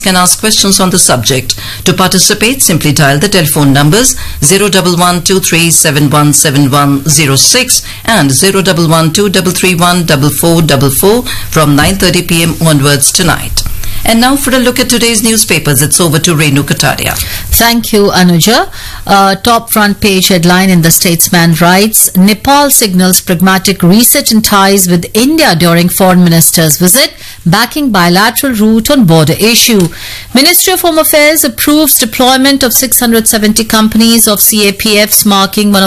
can ask questions on the subject. To participate, simply dial the telephone numbers 01123717106 and 01123314444 from 9:30 p.m. onwards tonight. And now for a look at today's newspapers. It's over to Renu Kataria. Thank you, Anuja. Top front page headline in the Statesman writes, Nepal signals pragmatic reset in ties with India during foreign minister's visit, backing bilateral route on border issue. Ministry of Home Affairs approves deployment of 670 companies of CAPFs, marking one of